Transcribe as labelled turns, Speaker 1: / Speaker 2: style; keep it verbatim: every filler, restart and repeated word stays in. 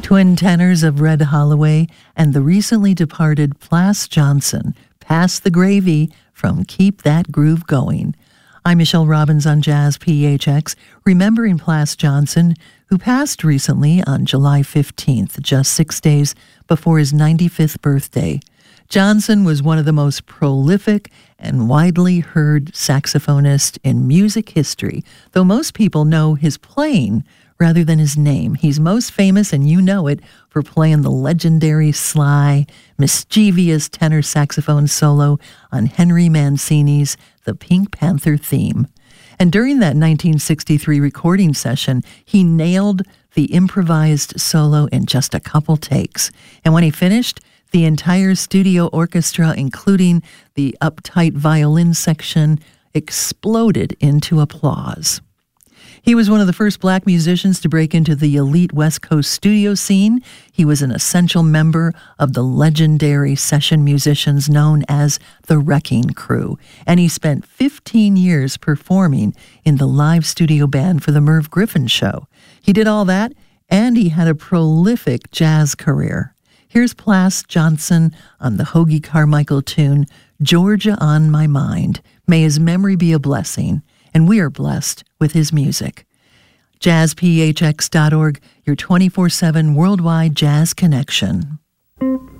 Speaker 1: Twin tenors of Red Holloway and the recently departed Plas Johnson pass the gravy from Keep That Groove Going. I'm Michelle Robbins on Jazz P H X, remembering Plas Johnson, who passed recently on July fifteenth, just six days before his ninety-fifth birthday. Johnson was one of the most prolific and widely heard saxophonists in music history, though most people know his playing rather than his name. He's most famous, and you know it, for playing the legendary, sly, mischievous tenor saxophone solo on Henry Mancini's The Pink Panther theme. And during that nineteen sixty-three recording session, he nailed the improvised solo in just a couple takes. And when he finished, the entire studio orchestra, including the uptight violin section, exploded into applause. He was one of the first black musicians to break into the elite West Coast studio scene. He was an essential member of the legendary session musicians known as the Wrecking Crew, and he spent fifteen years performing in the live studio band for the Merv Griffin Show. He did all that, and he had a prolific jazz career. Here's Plas Johnson on the Hoagy Carmichael tune, Georgia on My Mind. May his memory be a blessing, and we are blessed with his music. jazz p h x dot org, your twenty-four seven worldwide jazz connection.